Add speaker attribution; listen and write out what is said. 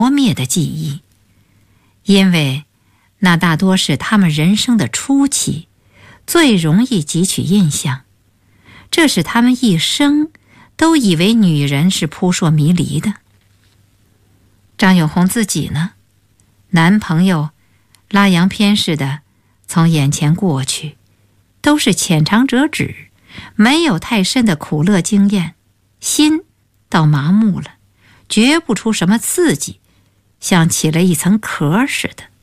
Speaker 1: 磨灭的记忆，因为那大多是他们人生的初期，最容易汲取印象。这使他们一生都以为女人是扑朔迷离的。张永红自己呢，男朋友拉洋片似的从眼前过去，都是浅尝辄止，没有太深的苦乐经验，心倒麻木了，觉不出什么刺激，像起了一层壳似的。